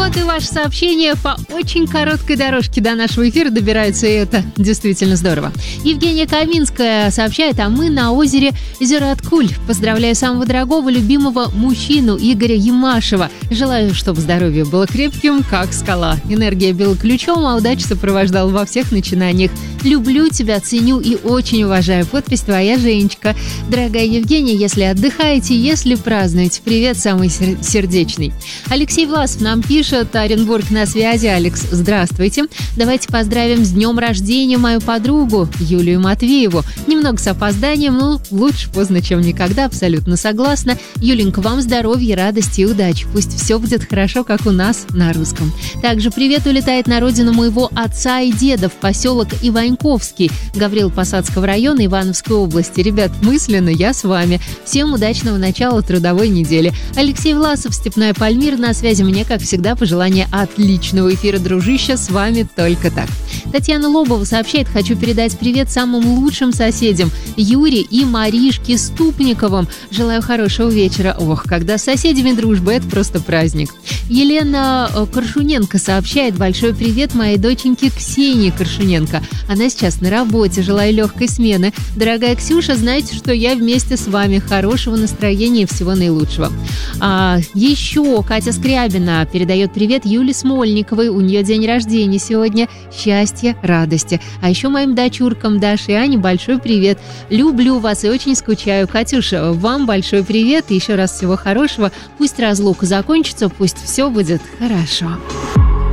Вот и ваши сообщения по очень короткой дорожке до нашего эфира добираются, и это действительно здорово. Евгения Каминская сообщает, а мы на озере Зираткуль. Поздравляю самого дорогого, любимого мужчину Игоря Ямашева. Желаю, чтобы здоровье было крепким, как скала. Энергия била ключом, а удача сопровождала во всех начинаниях. Люблю тебя, ценю и очень уважаю. Подпись твоя, Женечка. Дорогая Евгения, если отдыхаете, если празднуете, привет самый сердечный. Алексей Власов нам пишет, Оренбург на связи. Алекс, здравствуйте. Давайте поздравим с днем рождения мою подругу Юлию Матвееву. Немного с опозданием, но лучше поздно, чем никогда, абсолютно согласна. Юленька, вам здоровья, радости и удачи. Пусть все будет хорошо, как у нас на русском. Также привет улетает на родину моего отца и деда в поселок Иваньковский, Гаврил-Посадского района Ивановской области. Ребят, мысленно я с вами. Всем удачного начала трудовой недели. Алексей Власов, Степная Пальмира на связи. Мне, как всегда, пожелание отличного эфира, дружище. С вами только так. Татьяна Лобова сообщает, хочу передать привет самым лучшим соседям Юре и Маришке Ступниковым. Желаю хорошего вечера. Ох, когда с соседями дружба, это просто праздник. Елена Коршуненко сообщает, большой привет моей доченьке Ксении Коршуненко. Она сейчас на работе. Желаю легкой смены. Дорогая Ксюша, знаете, что я вместе с вами. Хорошего настроения и всего наилучшего. Еще Катя Скрябина передает привет Юле Смольниковой. У нее день рождения сегодня. Счастья, радости. А еще моим дочуркам Даше и Ане большой привет. Люблю вас и очень скучаю. Катюша, вам большой привет и еще раз всего хорошего. Пусть разлука закончится, пусть все будет хорошо.